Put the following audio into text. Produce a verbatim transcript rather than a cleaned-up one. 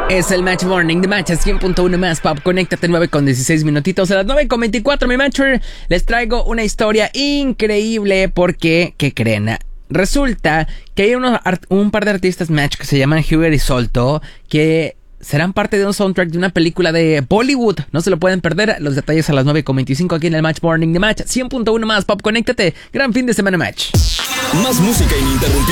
Es el Match Morning de Match cien punto uno más pop. Conéctate nueve con dieciséis minutitos. A las nueve con veinticuatro, mi Matcher, les traigo una historia increíble porque, ¿qué creen? Resulta que hay unos, un par de artistas Match que se llaman Huger y Solto que serán parte de un soundtrack de una película de Bollywood. No se lo pueden perder. Los detalles a las nueve con veinticinco aquí en el Match Morning de Match cien punto uno más pop. Conéctate. Gran fin de semana, Match. Más música ininterrumpida.